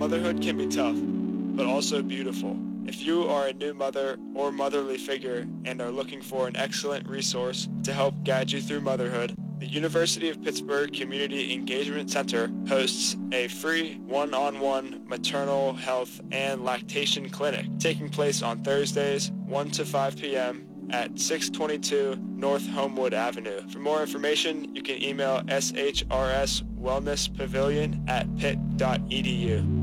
Motherhood can be tough, but also beautiful. If you are a new mother or motherly figure and are looking for an excellent resource to help guide you through motherhood, the University of Pittsburgh Community Engagement Center hosts a free one-on-one maternal health and lactation clinic taking place on Thursdays, 1 to 5 p.m. at 622 North Homewood Avenue. For more information, you can email shrswellnesspavilion@pitt.edu.